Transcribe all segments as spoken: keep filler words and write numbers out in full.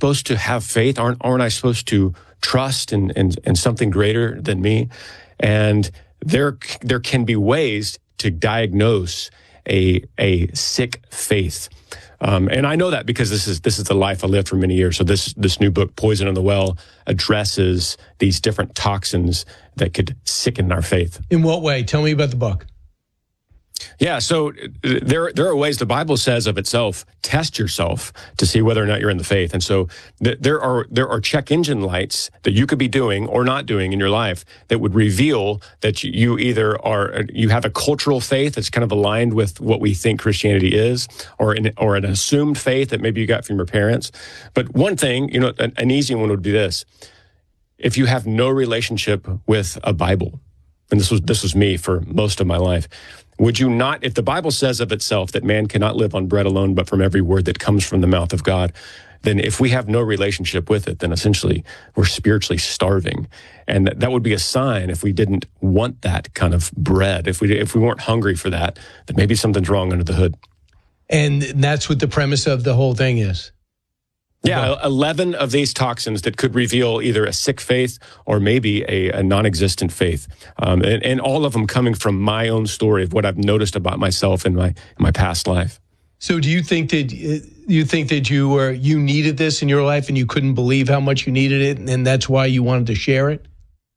supposed to have faith? Aren't aren't I supposed to trust in in, in something greater than me? And there there can be ways to diagnose a a sick faith. Um, and I know that because this is this is the life I lived for many years. So this this new book, Poison in the Well, addresses these different toxins that could sicken our faith. In what way? Tell me about the book. Yeah, so there there are ways the Bible says of itself, test yourself to see whether or not you're in the faith. And so th- there are there are check engine lights that you could be doing or not doing in your life that would reveal that you either are you have a cultural faith that's kind of aligned with what we think Christianity is, or an, or an assumed faith that maybe you got from your parents. But one thing, you know, an, an easy one would be this: if you have no relationship with a Bible, and this was this was me for most of my life. Would you not, if the Bible says of itself that man cannot live on bread alone, but from every word that comes from the mouth of God, then if we have no relationship with it, then essentially we're spiritually starving. And that, that would be a sign if we didn't want that kind of bread, if we if we weren't hungry for that, that maybe something's wrong under the hood. And that's what the premise of the whole thing is. Yeah, eleven of these toxins that could reveal either a sick faith or maybe a, a non-existent faith. Um, and, and all of them coming from my own story of what I've noticed about myself in my in my past life. So do you think that you think that you were you needed this in your life and you couldn't believe how much you needed it, and that's why you wanted to share it?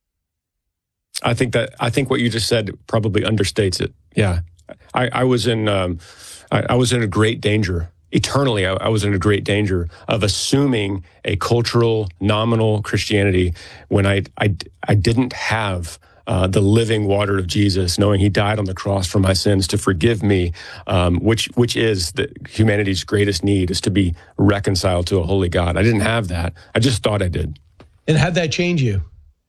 I think that I think what you just said probably understates it. Yeah, I, I was in um, I, I was in a great danger. Eternally, I, I was in a great danger of assuming a cultural, nominal Christianity when I I, I didn't have uh, the living water of Jesus, knowing He died on the cross for my sins to forgive me, um, which which is the, humanity's greatest need, is to be reconciled to a holy God. I didn't have that. I just thought I did. And how'd that change you?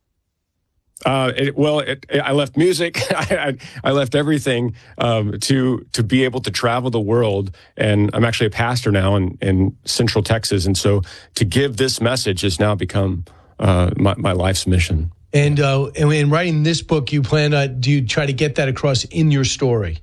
Uh, it, well, it, I left music. I, I, I left everything um, to to be able to travel the world. And I'm actually a pastor now in, in Central Texas. And so to give this message has now become uh, my, my life's mission. And, uh, and in writing this book, you plan to, do you try to get that across in your story?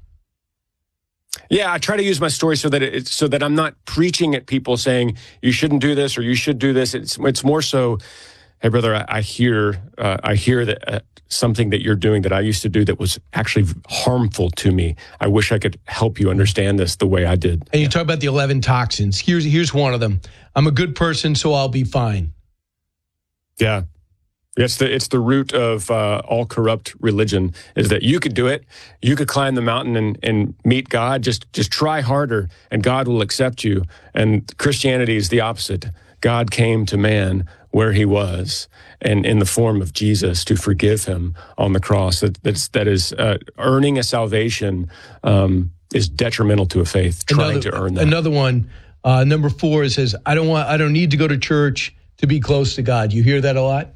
Yeah, I try to use my story so that it, so that I'm not preaching at people saying you shouldn't do this or you should do this. It's it's more so, hey, brother, I, I hear uh, I hear that uh, something that you're doing that I used to do that was actually harmful to me. I wish I could help you understand this the way I did. And you talk about the eleven toxins. Here's here's one of them. I'm a good person, so I'll be fine. Yeah. It's the it's the root of uh, all corrupt religion, is that you could do it. You could climb the mountain and, and meet God. Just just try harder, and God will accept you. And Christianity is the opposite. God came to man where he was, and in the form of Jesus to forgive him on the cross. That that's, that is uh, earning a salvation um, is detrimental to a faith. Trying another, to earn that. Another one, uh, number four, it says, "I don't want. I don't need to go to church to be close to God." You hear that a lot?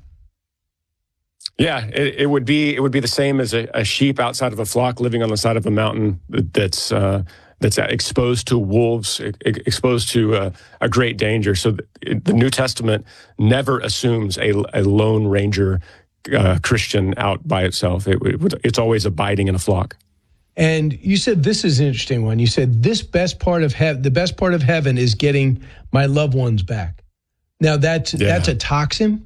Yeah, it, it would be it would be the same as a, a sheep outside of a flock living on the side of a mountain that's uh, that's exposed to wolves, exposed to uh, a great danger. So the, the New Testament never assumes a, a lone ranger uh, Christian out by itself. It, it, it's always abiding in a flock. And you said this is an interesting one. You said this best part of heaven, the best part of heaven is getting my loved ones back. Now that's yeah. that's a toxin.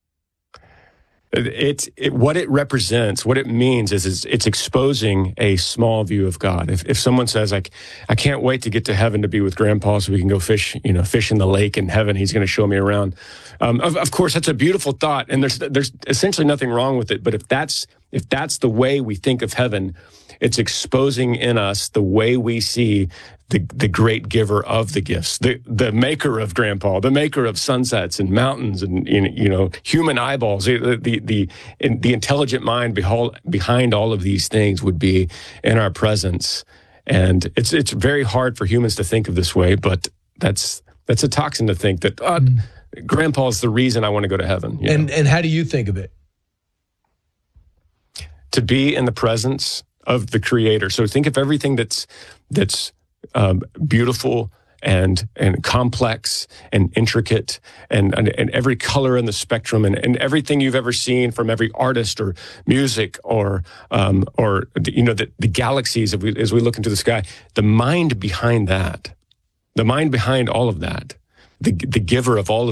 It's it, what it represents, what it means is, is it's exposing a small view of God. If if someone says, like, I can't wait to get to heaven to be with Grandpa so we can go fish, you know, fish in the lake in heaven. He's going to show me around. Um, of, of course, that's a beautiful thought, and there's there's essentially nothing wrong with it. But if that's if that's the way we think of heaven, it's exposing in us the way we see the the great giver of the gifts, the the maker of Grandpa, the maker of sunsets and mountains and, you know, human eyeballs. The the the, the intelligent mind behold, behind all of these things would be in our presence, and it's it's very hard for humans to think of this way, but that's that's a toxin to think that uh, mm. Grandpa's the reason I want to go to heaven. You and know? And how do you think of it? To be in the presence of the Creator. So think of everything that's that's um, beautiful and and complex and intricate, and, and and every color in the spectrum, and, and everything you've ever seen from every artist or music or um, or you know the, the galaxies as we, as we look into the sky. The mind behind that, the mind behind all of that, the the giver of all of